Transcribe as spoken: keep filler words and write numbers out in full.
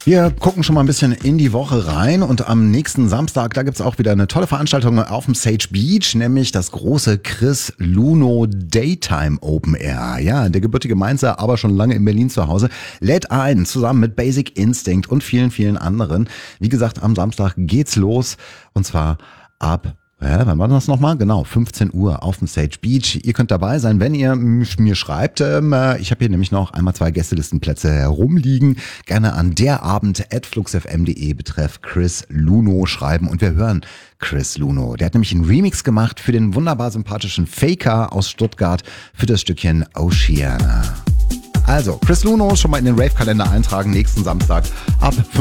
Wir gucken schon mal ein bisschen in die Woche rein und am nächsten Samstag, da gibt's auch wieder eine tolle Veranstaltung auf dem Sage Beach, nämlich das große Chris Luno Daytime Open Air. Ja, der gebürtige Mainzer, aber schon lange in Berlin zu Hause, lädt ein, zusammen mit Basic Instinct und vielen, vielen anderen. Wie gesagt, am Samstag geht's los und zwar ab Ja, wann war das nochmal? Genau, fünfzehn Uhr auf dem Sage Beach. Ihr könnt dabei sein, wenn ihr mir schreibt. Ähm, ich habe hier nämlich noch einmal zwei Gästelistenplätze herumliegen. Gerne an derabend at fluxfm punkt de betreff Chris Luno schreiben und wir hören Chris Luno. Der hat nämlich einen Remix gemacht für den wunderbar sympathischen Faker aus Stuttgart für das Stückchen Oceana. Also, Chris Luno schon mal in den Rave-Kalender eintragen, nächsten Samstag ab